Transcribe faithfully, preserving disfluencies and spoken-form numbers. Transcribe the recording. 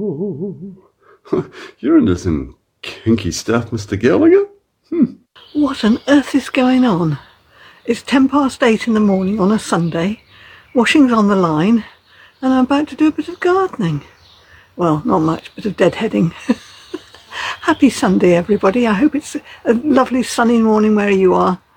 Oh, you're into some kinky stuff, Mister Gallagher. Hmm. What on earth is going on? It's ten past eight in the morning on a Sunday, washing's on the line, and I'm about to do a bit of gardening. Well, not much, bit of deadheading. Happy Sunday, everybody. I hope it's a lovely sunny morning where you are.